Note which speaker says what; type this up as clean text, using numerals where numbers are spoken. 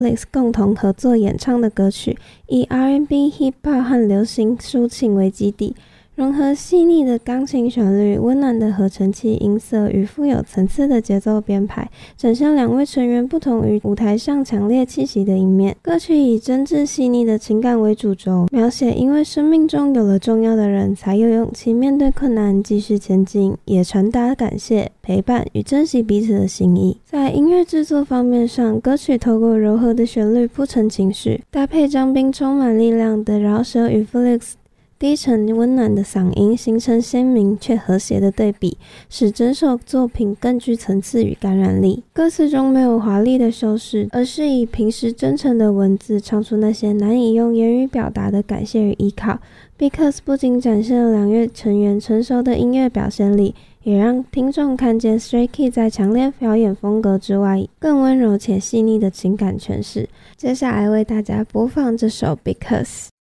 Speaker 1: Netflix 共同合作演唱的歌曲，以 R&B、Hip-Hop 和流行抒情为基底，融合细腻的钢琴旋律、温暖的合成器音色与富有层次的节奏编排，展现两位成员不同于舞台上强烈气息的一面。歌曲以真挚细腻的情感为主轴，描写因为生命中有了重要的人，才有勇气面对困难继续前进，也传达感谢、陪伴与珍惜彼此的心意。在音乐制作方面上，歌曲透过柔和的旋律铺陈情绪，搭配张彬充满力量的饶舌与 Felix低沉温暖的嗓音，形成鲜明却和谐的对比，使整首作品更具层次与感染力。歌词中没有华丽的修饰，而是以平时真诚的文字唱出那些难以用言语表达的感谢与依靠。Because 不仅展现了两乐成员成熟的音乐表现力，也让听众看见 Stray Kids 在强烈表演风格之外，更温柔且细腻的情感诠释。接下来为大家播放这首 Because。